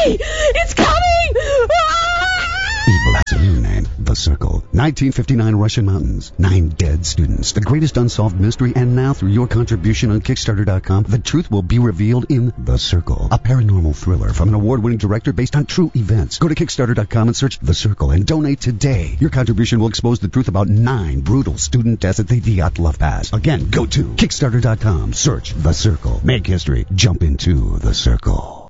coming! It's coming! Evil has a new name, The Circle. 1959 Russian mountains. 9 dead students. The greatest unsolved mystery, and now through your contribution on Kickstarter.com, the truth will be revealed in The Circle. A paranormal thriller from an award-winning director based on true events. Go to Kickstarter.com and search The Circle and donate today. Your contribution will expose the truth about 9 brutal student deaths at the Dyatlov Pass. Again, go to Kickstarter.com, search The Circle. Make history. Jump into The Circle.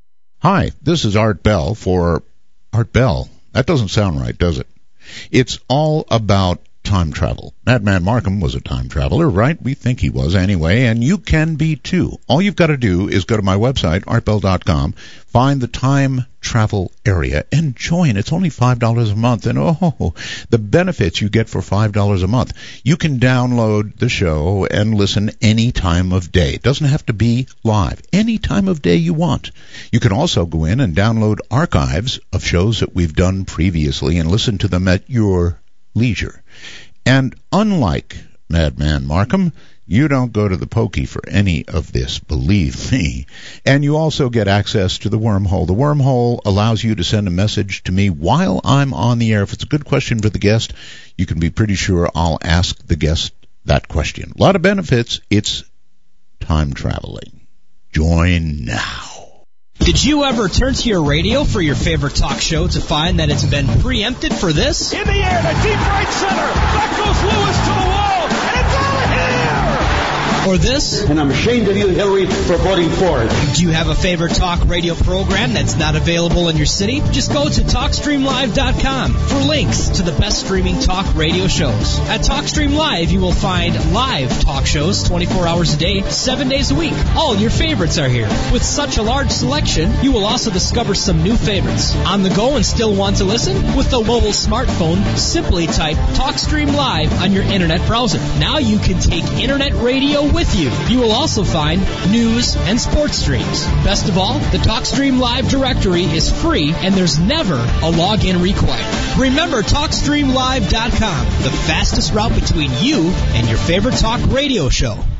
Hi, this is Art Bell for Art Bell. That doesn't sound right, does it? It's all about time travel. Madman Markham was a time traveler, right? We think he was anyway, and you can be too. All you've got to do is go to my website, artbell.com, find the time travel area, and join. It's only $5 a month, and the benefits you get for $5 a month. You can download the show and listen any time of day. It doesn't have to be live. Any time of day you want. You can also go in and download archives of shows that we've done previously and listen to them at your leisure. And unlike Madman Markham, you don't go to the pokey for any of this, believe me. And you also get access to the wormhole. The wormhole allows you to send a message to me while I'm on the air. If it's a good question for the guest, you can be pretty sure I'll ask the guest that question. A lot of benefits. It's time traveling. Join now. Did you ever turn to your radio for your favorite talk show to find that it's been preempted for this? In the air, to deep right center. Back goes Lewis to the wall, and it's out of here! Or this? And I'm ashamed of you, Hillary, for voting for it. Do you have a favorite talk radio program that's not available in your city? Just go to TalkStreamLive.com for links to the best streaming talk radio shows. At TalkStream Live, you will find live talk shows 24 hours a day, 7 days a week. All your favorites are here. With such a large selection, you will also discover some new favorites. On the go and still want to listen? With the mobile smartphone, simply type TalkStream Live on your internet browser. Now you can take internet radio with you. You will also find news and sports streams. Best of all, the TalkStream Live directory is free and there's never a login required. Remember TalkStreamLive.com, the fastest route between you and your favorite talk radio show.